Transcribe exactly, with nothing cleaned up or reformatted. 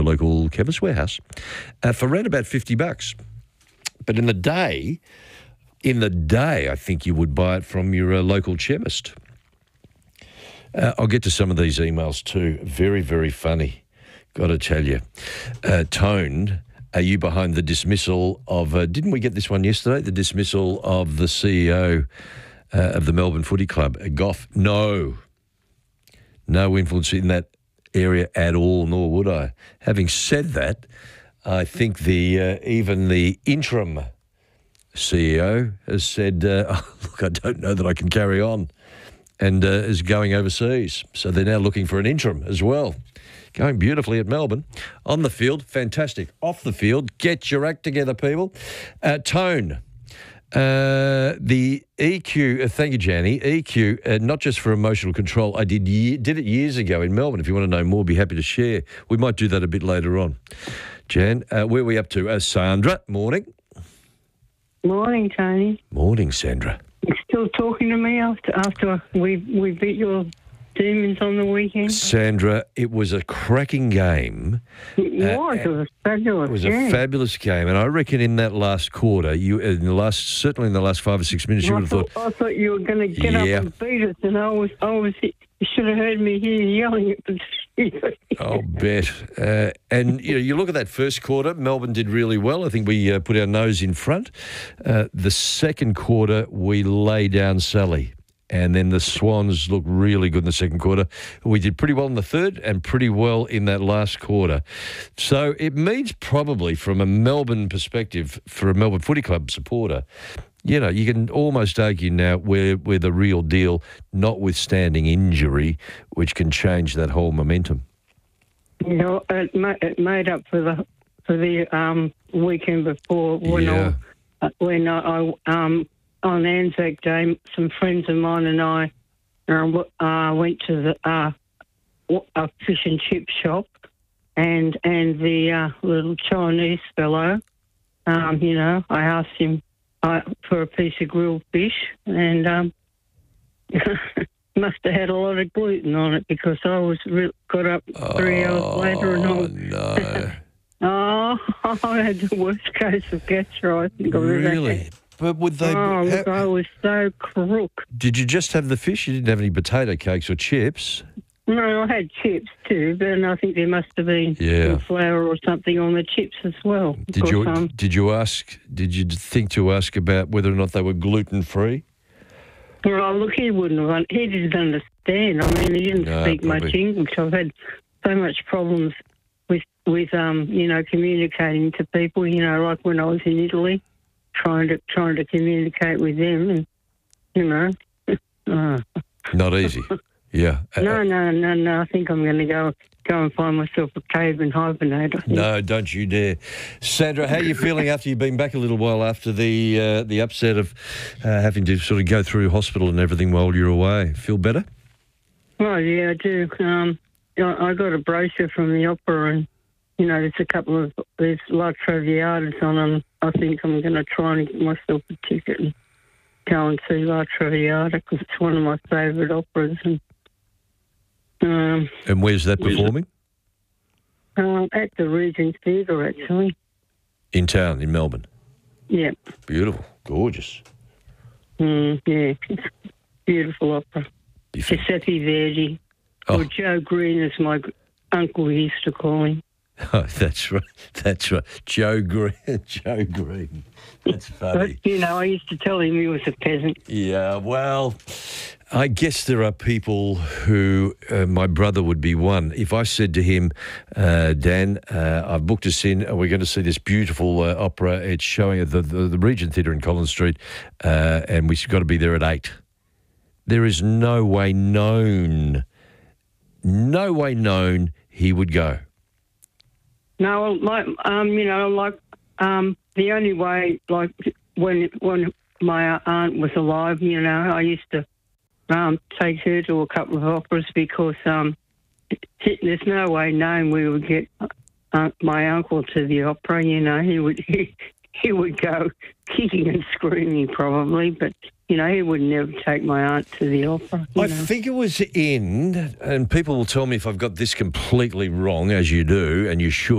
local Chemist Warehouse uh, for around about fifty bucks. But in the day, in the day, I think you would buy it from your uh, local chemist. Uh, I'll get to some of these emails too. Very, very funny. Got to tell you. Uh, Tone, are you behind the dismissal of, uh, didn't we get this one yesterday, the dismissal of the C E O uh, of the Melbourne Footy Club, uh, Goff? No. No influence in that area at all, nor would I. Having said that, I think the uh, even the interim C E O has said, uh, oh, look, I don't know that I can carry on, and uh, is going overseas. So they're now looking for an interim as well. Going beautifully at Melbourne. On the field, fantastic. Off the field, get your act together, people. Uh, Tone, uh, the E Q, uh, thank you, Janny, E Q, uh, not just for emotional control. I did ye- did it years ago in Melbourne. If you want to know more, be happy to share. We might do that a bit later on. Jan, uh, where are we up to? Uh, Sandra, morning. Morning, Tony. Morning, Sandra. You're still talking to me after after we we beat your Demons on the weekend? Sandra, it was a cracking game. It was. Uh, it was fabulous. It was yeah. a fabulous game, and I reckon in that last quarter, you in the last certainly in the last five or six minutes, you I would have thought, thought. I thought you were going to get yeah. up and beat us, and I was, I was. You should have heard me here yelling at the T V. I'll bet. Uh, and you know, you look at that first quarter, Melbourne did really well. I think we uh, put our nose in front. Uh, the second quarter, we lay down Sally. And then the Swans looked really good in the second quarter. We did pretty well in the third and pretty well in that last quarter. So it means probably from a Melbourne perspective, for a Melbourne Footy Club supporter, you know, you can almost argue now we're, we're the real deal, notwithstanding injury, which can change that whole momentum. You know, it, ma- it made up for the for the um, weekend before when Yeah. I, when I, I um. on Anzac Day, some friends of mine and I uh, uh, went to the uh, a fish and chip shop, and and the uh, little Chinese fellow, um, you know, I asked him uh, for a piece of grilled fish, and um, must have had a lot of gluten on it because I was re- got up three oh, hours later and all. no. Oh, I had the worst case of gastro I think I've ever Really? had. But would they? Oh, look, ha- I was so crook. Did you just have the fish? You didn't have any potato cakes or chips? No, I had chips too, but I think there must have been Yeah. some flour or something on the chips as well. Did Because, you um, did you ask? Did you think to ask about whether or not they were gluten free? well, look, he wouldn't have. un- He didn't understand. I mean, he didn't No, speak much probably. English. I've had so much problems with with um, you know, communicating to people. You know, like when I was in Italy, trying to trying to communicate with them, and you know. uh. Not easy. Yeah. Uh, No, no, no, no. I think I'm going to go go and find myself a cave and hibernate. I think. No, don't you dare, Sandra. How are you feeling after you've been back a little while after the uh, the upset of uh, having to sort of go through hospital and everything while you're away? Feel better? Oh, yeah, I do. Um, I I got a brochure from the opera, and you know, there's a couple of there's La Traviata's on them. I think I'm going to try and get myself a ticket and go and see La Traviata because it's one of my favourite operas. And um, And where's that performing? uh, at the Regent Theatre, actually. In town, in Melbourne. Yeah. Beautiful, gorgeous. Mm, yeah. It's a beautiful opera. You think- Giuseppe Verdi, Oh. or Joe Green, as my g- uncle used to call him. Oh, that's right. That's right. Joe Green. Joe Green. That's funny. But, you know, I used to tell him he was a peasant. Yeah, well, I guess there are people who, uh, my brother would be one. If I said to him, uh, Dan, uh, I've booked us in and we're going to see this beautiful uh, opera. It's showing at the, the, the Regent Theatre in Collins Street uh, and we've got to be there at eight. There is no way known, no way known he would go. No, well, my, um, you know, like um, the only way, like when when my aunt was alive, you know, I used to um, take her to a couple of operas because um, there's no way known we would get uh, my uncle to the opera. You know, he would he, he would go kicking and screaming probably, but you know, he would never take my aunt to the opera. you I know. think it was in, and people will tell me if I've got this completely wrong, as you do, and you should.